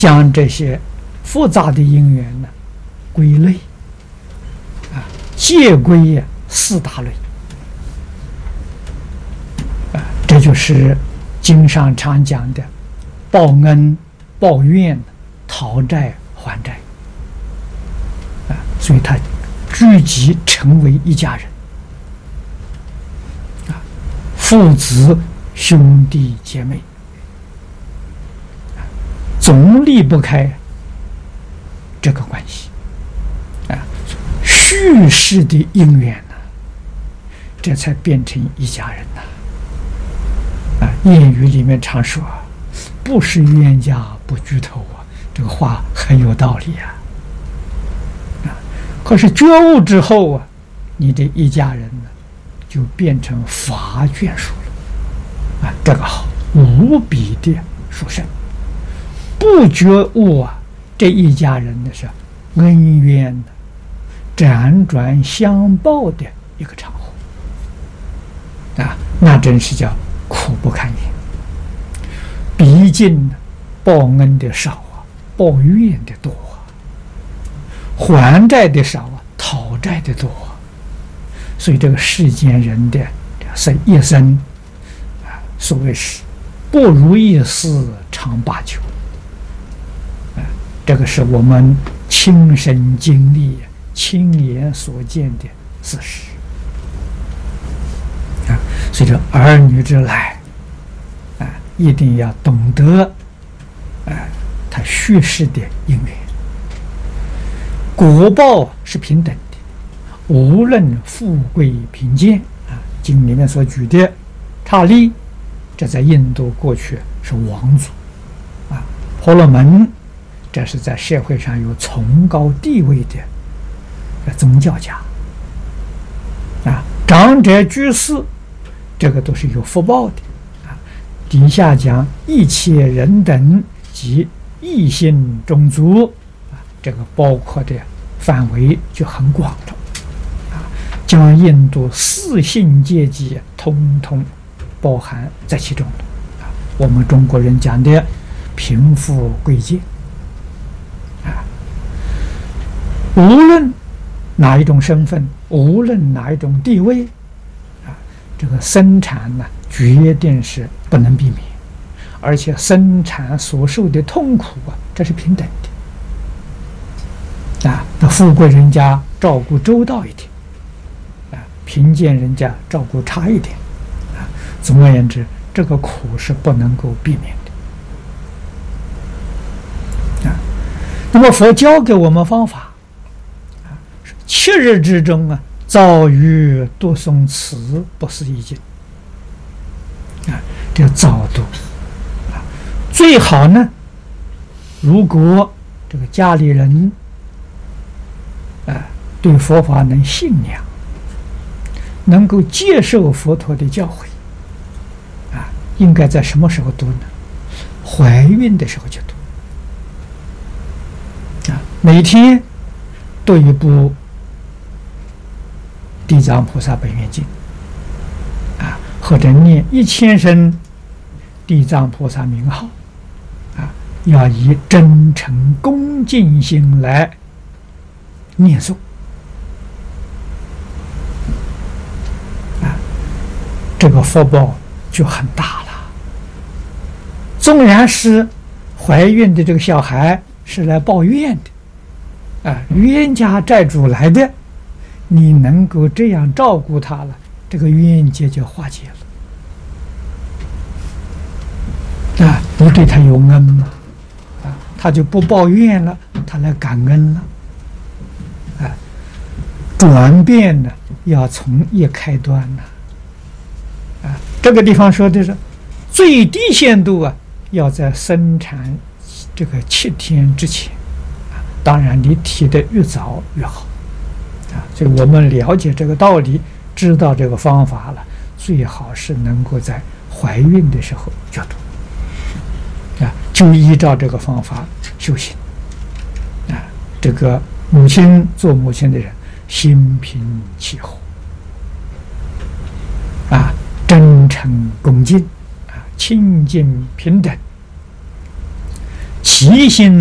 将这些复杂的因缘呢归类皆归四大类这就是经上常讲的报恩、报怨、讨债、还债所以他聚集成为一家人父子兄弟姐妹总离不开这个关系续世的因缘呢这才变成一家人呐谚语里面常说不是冤家不聚头这个话很有道理可是觉悟之后你这一家人呢就变成法眷属了这个好无比的殊胜。不觉悟这一家人呢是恩怨的辗转相报的一个场合那真是叫苦不堪言。毕竟报恩的少报怨的多还债的少讨债的多所以这个世间人的一生所谓是不如意事常八九这个是我们亲身经历亲眼所见的事实所以这儿女之来一定要懂得他续世的因缘果报是平等的无论富贵贫贱经里面所举的刹利这在印度过去是王族婆罗门这是在社会上有崇高地位的宗教家长者居士这个都是有福报的底下讲一切人等及异性种族这个包括的范围就很广了将印度四姓阶级通通包含在其中了我们中国人讲的贫富贵贱无论哪一种身份无论哪一种地位这个生产呢决定是不能避免而且生产所受的痛苦这是平等的那富贵人家照顾周到一点贫贱人家照顾差一点总而言之这个苦是不能够避免的那么佛教给我们方法7日之中造于读诵此不思议经这造读最好呢如果这个家里人对佛法能信仰能够接受佛陀的教诲应该在什么时候读呢怀孕的时候就读每天读一部地藏菩萨本愿经或者念1000声地藏菩萨名号要以真诚恭敬心来念诵这个福报就很大了纵然是怀孕的这个小孩是来报怨的冤家债主来的你能够这样照顾他了这个冤结就化解了你对他有恩吗他就不抱怨了他来感恩了转变呢要从一开端这个地方说的是最低限度要在生产这个7天之前当然你提的越早越好所以我们了解这个道理知道这个方法了最好是能够在怀孕的时候就读就依照这个方法修行这个母亲做母亲的人心平气和真诚恭敬亲近平等齐心